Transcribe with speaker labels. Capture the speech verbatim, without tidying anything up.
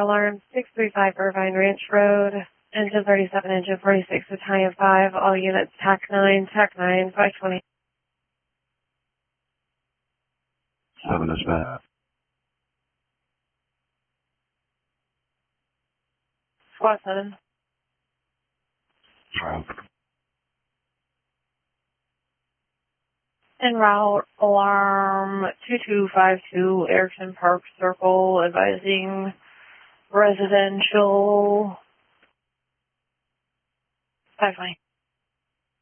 Speaker 1: alarm six three five Irvine Ranch Road, engine thirty-seven, engine forty-six, Battalion five, all units T A C nine, T A C nine, five twenty.
Speaker 2: seven is bad.
Speaker 1: Squad seven.
Speaker 2: Drive.
Speaker 1: En route alarm two two five two Erickson Park Circle, advising residential. five twenty.